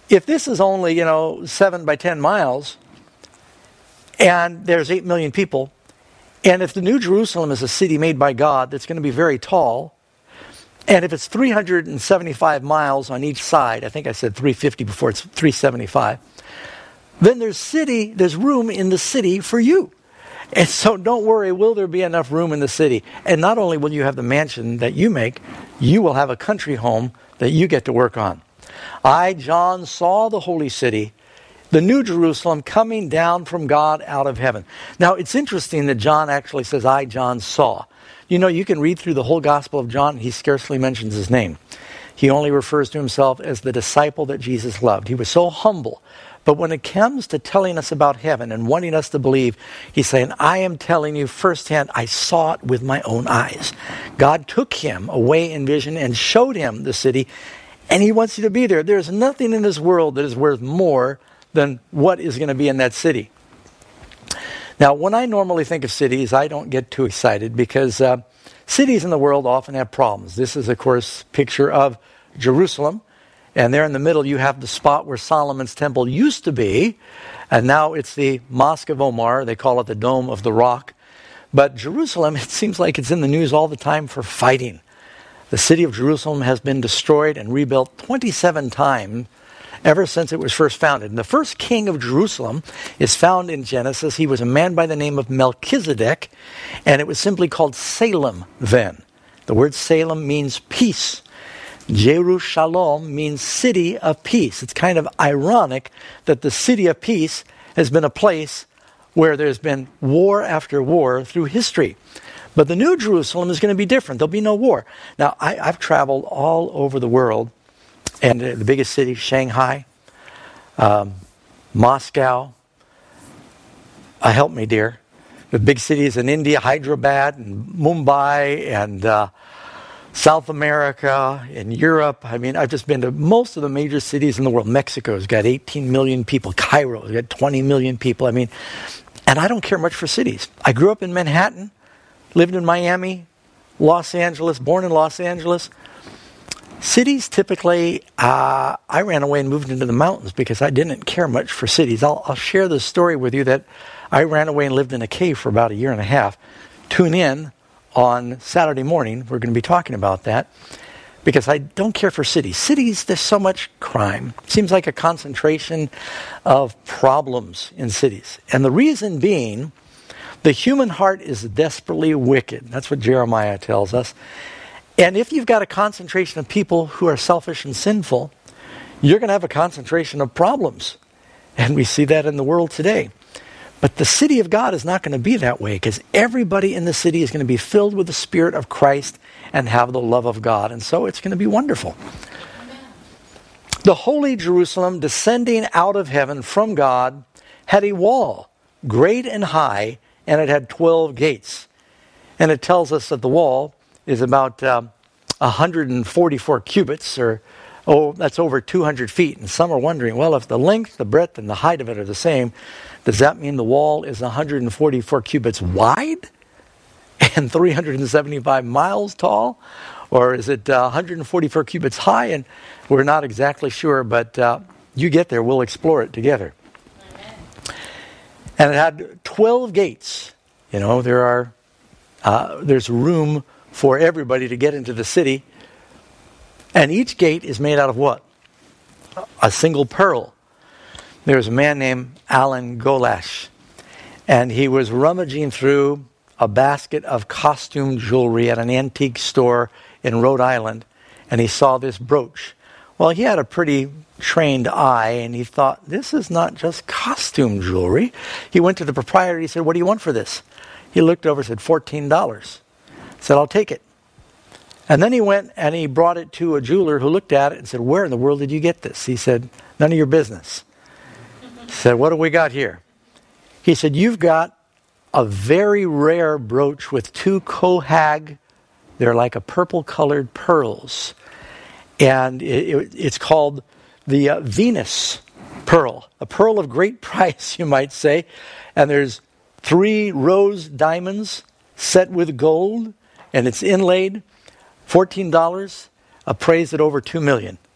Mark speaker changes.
Speaker 1: if this is only, 7 by 10 miles, and there's 8 million people, and if the New Jerusalem is a city made by God that's going to be very tall, and if it's 375 miles on each side, I think I said 350 before, it's 375, then there's room in the city for you. And so don't worry, will there be enough room in the city? And not only will you have the mansion that you make, you will have a country home that you get to work on. I, John, saw the holy city, the New Jerusalem, coming down from God out of heaven. Now, it's interesting that John actually says, I, John, saw. You can read through the whole Gospel of John, and he scarcely mentions his name. He only refers to himself as the disciple that Jesus loved. He was so humble. But when it comes to telling us about heaven and wanting us to believe, he's saying, I am telling you firsthand, I saw it with my own eyes. God took him away in vision and showed him the city, and he wants you to be there. There's nothing in this world that is worth more than what is going to be in that city. Now, when I normally think of cities, I don't get too excited because cities in the world often have problems. This is, of course, a picture of Jerusalem. And there in the middle, you have the spot where Solomon's temple used to be. And now it's the Mosque of Omar. They call it the Dome of the Rock. But Jerusalem, it seems like it's in the news all the time for fighting. The city of Jerusalem has been destroyed and rebuilt 27 times ever since it was first founded. And the first king of Jerusalem is found in Genesis. He was a man by the name of Melchizedek. And it was simply called Salem then. The word Salem means peace. Jerusalem means city of peace. It's kind of ironic that the city of peace has been a place where there's been war after war through history. But the New Jerusalem is going to be different. There'll be no war. Now, I've traveled all over the world, and the biggest cities, Shanghai, Moscow, help me, dear. The big cities in India, Hyderabad, and Mumbai, and South America, in Europe. I mean, I've just been to most of the major cities in the world. Mexico's got 18 million people. Cairo's got 20 million people. I mean, and I don't care much for cities. I grew up in Manhattan, lived in Miami, Los Angeles, born in Los Angeles. Cities typically, I ran away and moved into the mountains because I didn't care much for cities. I'll share this story with you that I ran away and lived in a cave for about a year and a half. Tune in on Saturday morning. We're going to be talking about that because I don't care for cities. Cities, there's so much crime. Seems like a concentration of problems in cities. And the reason being, the human heart is desperately wicked. That's what Jeremiah tells us. And if you've got a concentration of people who are selfish and sinful, you're going to have a concentration of problems. And we see that in the world today. But the city of God is not going to be that way because everybody in the city is going to be filled with the Spirit of Christ and have the love of God. And so it's going to be wonderful. Amen. The holy Jerusalem, descending out of heaven from God, had a wall, great and high, and it had 12 gates. And it tells us that the wall is about 144 cubits, or that's over 200 feet. And some are wondering, well, if the length, the breadth, and the height of it are the same, does that mean the wall is 144 cubits wide and 375 miles tall? Or is it 144 cubits high? And we're not exactly sure, but you get there, we'll explore it together. Amen. And it had 12 gates. You know, there's room for everybody to get into the city. And each gate is made out of what? A single pearl. There was a man named Alan Golash, and he was rummaging through a basket of costume jewelry at an antique store in Rhode Island, and he saw this brooch. Well, he had a pretty trained eye, and he thought, this is not just costume jewelry. He went to the proprietor, he said, what do you want for this? He looked over and said, $14. Said, I'll take it. And then he went and he brought it to a jeweler who looked at it and said, where in the world did you get this? He said, none of your business. He said, what do we got here? He said, you've got a very rare brooch with two cohag, they're like a purple-colored pearls. And it's called the Venus pearl, a pearl of great price, you might say. And there's 3 rose diamonds set with gold, and it's inlaid. $14, appraised at over $2 million.